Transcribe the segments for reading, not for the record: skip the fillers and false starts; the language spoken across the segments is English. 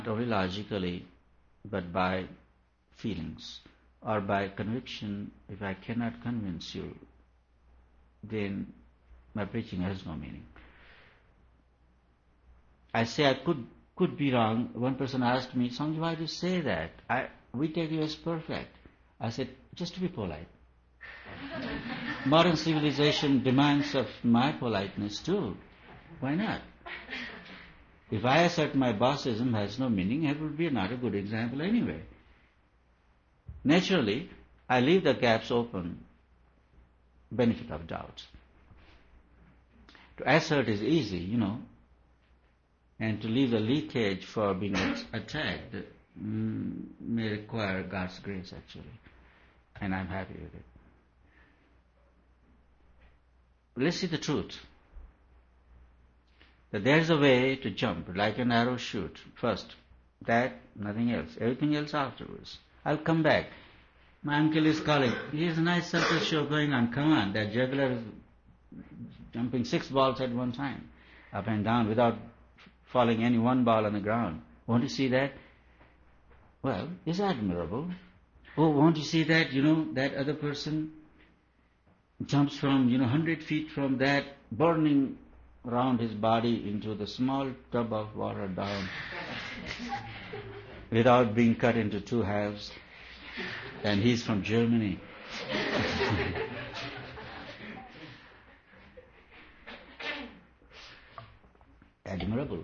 only logically, but by feelings or by conviction. If I cannot convince you, then my preaching has no meaning. I say I could be wrong. One person asked me, Swamiji, why do you say that? We take you as perfect. I said, just to be polite. Modern civilization demands of my politeness too. Why not? If I assert my bossism has no meaning, it would be not a good example anyway. Naturally, I leave the gaps open, benefit of doubt. To assert is easy, and to leave the leakage for being attacked may require God's grace actually, and I'm happy with it. Let's see the truth. That there is a way to jump, like an arrow shoot. First, that, nothing else. Everything else afterwards. I'll come back. My uncle is calling. Here's a nice circus show going on. Come on. That juggler is jumping 6 balls at one time, up and down, without falling any one ball on the ground. Won't you see that? Well, it's admirable. Oh, won't you see that? That other person jumps from, 100 feet from that burning around his body into the small tub of water down without being cut into 2 halves. And he's from Germany. Admirable.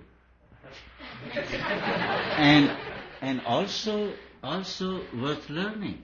And also worth learning.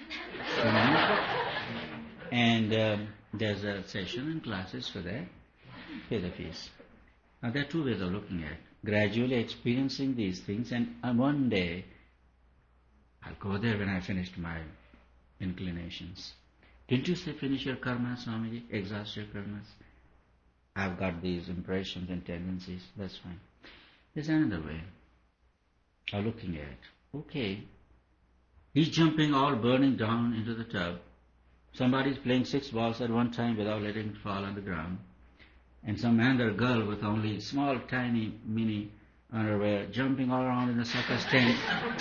And there's a session and classes for that. Pay the fees. Now there are 2 ways of looking at it. Gradually experiencing these things, and one day I'll go there when I finished my inclinations. Didn't you say finish your karma, Swamiji? Exhaust your karmas? I've got these impressions and tendencies. That's fine. There's another way of looking at it. Okay, he's jumping all burning down into the tub. Somebody's playing 6 balls at one time without letting it fall on the ground. And some man or girl with only small, tiny, mini underwear jumping all around in the circus tent,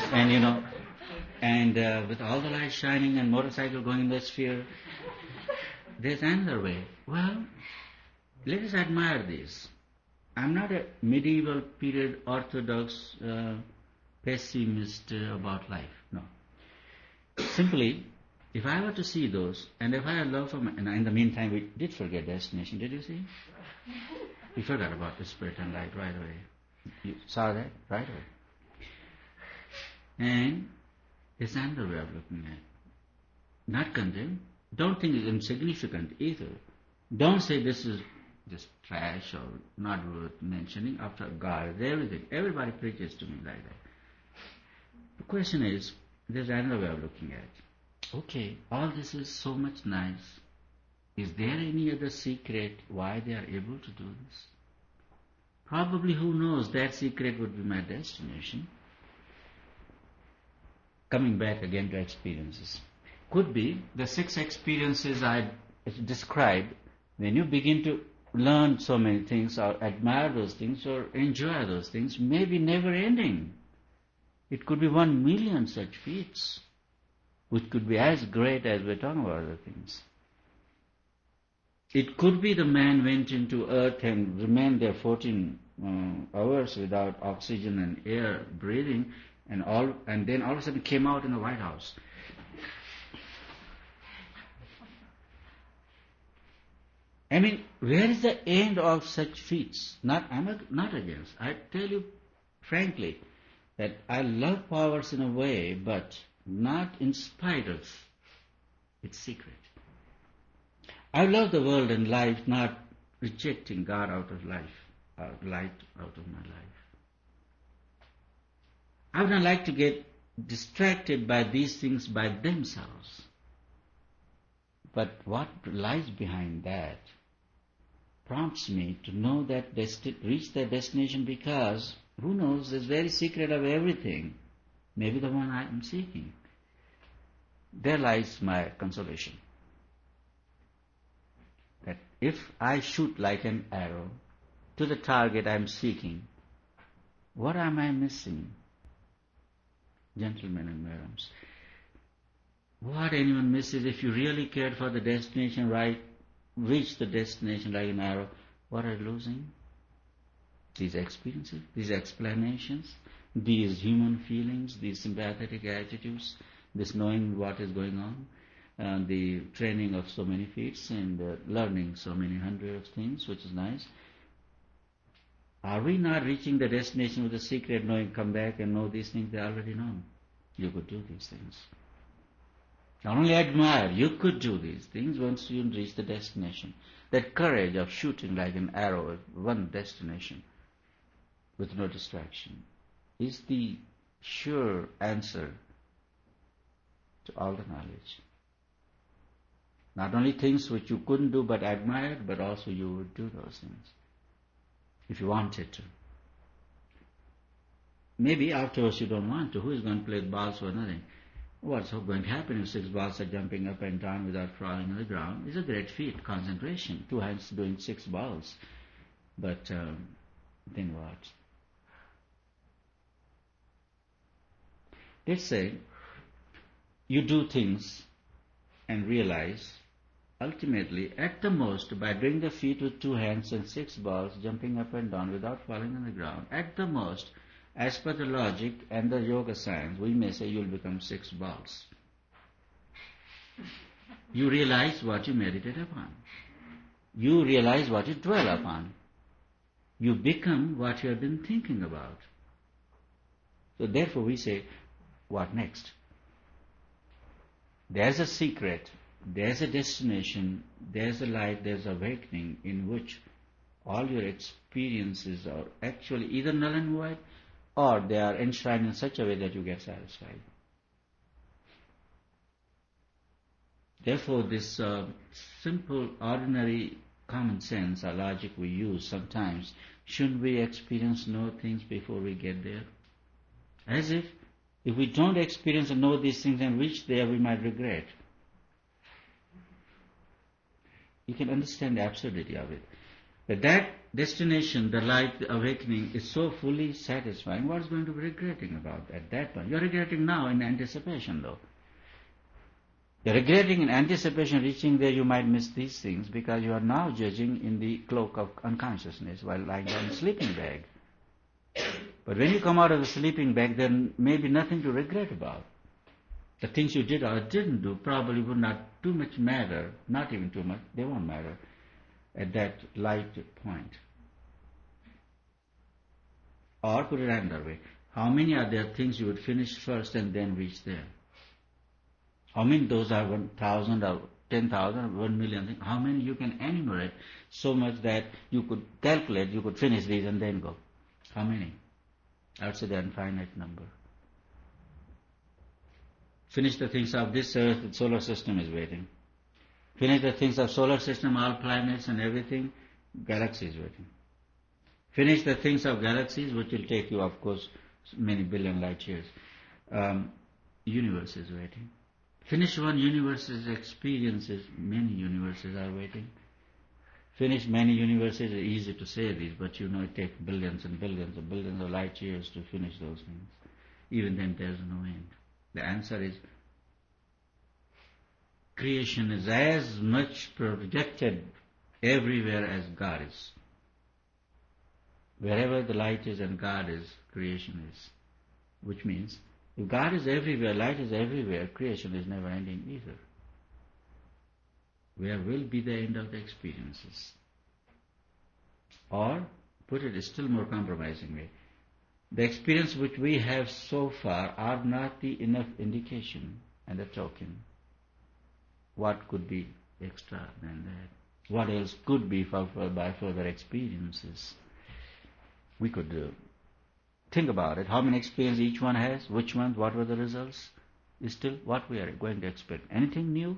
and with all the lights shining and motorcycle going in the sphere. There's another way. Well, let us admire this. I'm not a medieval period orthodox pessimist about life. No. Simply, if I were to see those, and if I had love for and in the meantime we did forget destination, did you see? We forgot about the spirit and light right away. You saw that right away. And there's another way of looking at it. Not condemn. Don't think it's insignificant either. Don't say this is just trash or not worth mentioning. After God is everything. Everybody preaches to me like that. The question is, there's another way of looking at it. Okay, all this is so much nice. Is there any other secret why they are able to do this? Probably, who knows, that secret would be my destination. Coming back again to experiences. Could be the 6 experiences I described, when you begin to learn so many things or admire those things or enjoy those things, may be never ending. It could be 1 million such feats, which could be as great as we're talking about other things. It could be the man went into earth and remained there 14 hours without oxygen and air breathing, and then all of a sudden came out in the White House. I mean, where is the end of such feats? I'm not against. I tell you frankly that I love powers in a way, but not in spite of its secret. I love the world and life, not rejecting God out of life, or light out of my life. I would not like to get distracted by these things by themselves. But what lies behind that prompts me to know that reach that destination, because who knows, the very secret of everything may be the one I am seeking. There lies my consolation. That if I shoot like an arrow to the target I am seeking, what am I missing? Gentlemen and madams, what anyone misses, if you really cared for the destination, right, reach the destination like an arrow, what are you losing? These experiences, these explanations, these human feelings, these sympathetic attitudes, this knowing what is going on, the training of so many feats and learning so many hundreds of things, which is nice. Are we not reaching the destination with the secret knowing, come back and know these things they already know? You could do these things. Not only admire, you could do these things once you reach the destination. That courage of shooting like an arrow at one destination with no distraction is the sure answer to all the knowledge. Not only things which you couldn't do but admired, but also you would do those things if you wanted to. Maybe afterwards you don't want to. Who is going to play balls for nothing? What's going to happen if 6 balls are jumping up and down without falling on the ground? It's a great feat, concentration. 2 hands doing 6 balls. But then what? Let's say you do things and realize ultimately, at the most, by doing the feat with 2 hands and 6 balls, jumping up and down without falling on the ground, at the most, as per the logic and the yoga science, we may say you'll become 6 balls. You realize what you meditate upon. You realize what you dwell upon. You become what you have been thinking about. So therefore we say, what next? There's a secret, there's a destination, there's a light, there's awakening in which all your experiences are actually either null and void or they are enshrined in such a way that you get satisfied. Therefore, this simple, ordinary common sense or logic we use sometimes, shouldn't we experience know things before we get there? As if we don't experience and know these things and reach there, we might regret. You can understand the absurdity of it. But that destination, the light, the awakening, is so fully satisfying, what's going to be regretting about at that point? You're regretting now in anticipation, though. You're regretting in anticipation, reaching there, you might miss these things because you are now judging in the cloak of unconsciousness while lying down in a sleeping bag. But when you come out of the sleeping bag, there may be nothing to regret about. The things you did or didn't do probably would not too much matter, not even too much, they won't matter at that light point. Or put it another way, how many are there things you would finish first and then reach there? How many those are 1,000 or 10,000 or 1 million things? How many you can enumerate so much that you could calculate, you could finish these and then go? How many? I would say the infinite number. Finish the things of this earth, the solar system is waiting. Finish the things of solar system, all planets and everything, galaxy is waiting. Finish the things of galaxies, which will take you, of course, many billion light years. Universe is waiting. Finish one universe's experiences, many universes are waiting. Finish many universes, it's easy to say this, but you know it takes billions and billions and billions of light years to finish those things. Even then there's no end. The answer is, creation is as much projected everywhere as God is. Wherever the light is and God is, creation is. Which means, if God is everywhere, light is everywhere, creation is never ending either. Where will be the end of the experiences? Or, put it still more compromisingly, the experience which we have so far are not the enough indication and a token. What could be extra than that? What else could be by further experiences? We could think about it. How many experiences each one has? Which ones? What were the results? Is still what we are going to expect. Anything new?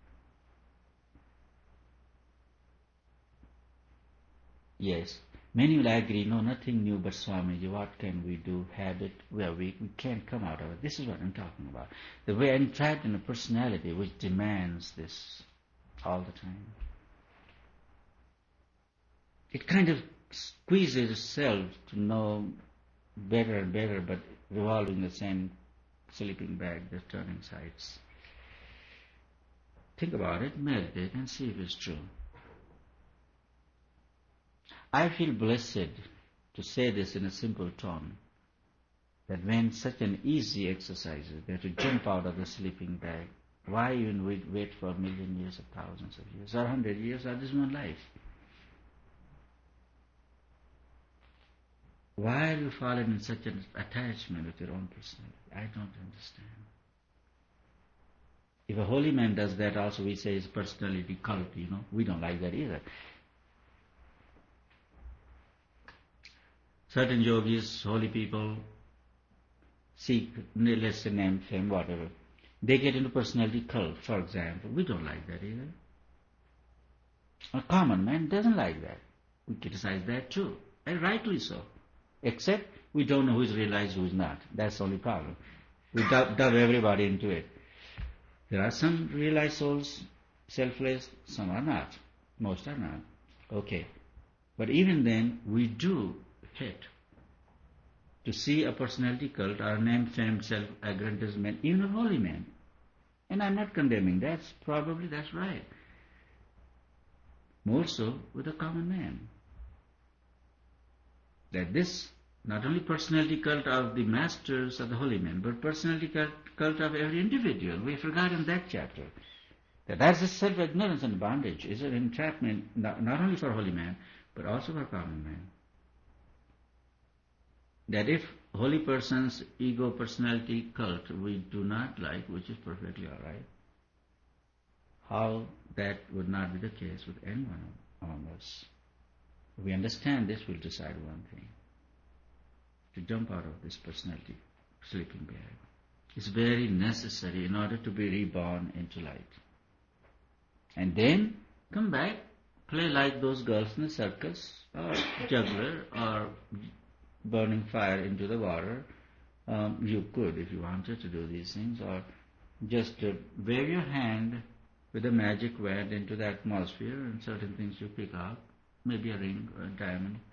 Yes. Many will agree, no, nothing new but Swamiji. What can we do? Habit, we are weak. We can't come out of it. This is what I'm talking about. The way I'm trapped in a personality which demands this all the time. It kind of squeezes itself to know better and better, but revolving the same sleeping bag, the turning sides. Think about it, meditate and see if it's true. I feel blessed to say this in a simple tone, that when such an easy exercise is there to jump out of the sleeping bag, why even wait for a million years or thousands of years or 100 years or this one life? Why are you fallen in such an attachment with your own personality? I don't understand. If a holy man does that, also we say it's personality cult, we don't like that either. Certain yogis, holy people, seek, let's say name, fame, whatever. They get into personality cult, for example. We don't like that either. A common man doesn't like that. We criticize that too, and rightly so. Except we don't know who is realized, who is not. That's the only problem. We dub everybody into it. There are some realized souls, selfless, some are not. Most are not. Okay. But even then, we do hate to see a personality cult or name, fame, self-aggrandizement, even a holy man. And I'm not condemning. That's right. More so with a common man. That this, not only personality cult of the masters of the holy men, but personality cult of every individual. We forgot in that chapter. That's a self-ignorance and bondage. It's an entrapment, not only for holy man, but also for common man. That if holy person's ego personality cult we do not like, which is perfectly all right, how that would not be the case with anyone among us. If we understand this, we'll decide one thing: to jump out of this personality sleeping bag. It's very necessary in order to be reborn into light. And then come back, play like those girls in the circus, or juggler, or burning fire into the water. You could, if you wanted to do these things, or just wave your hand with a magic wand into the atmosphere, and certain things you pick up, maybe a ring or a diamond,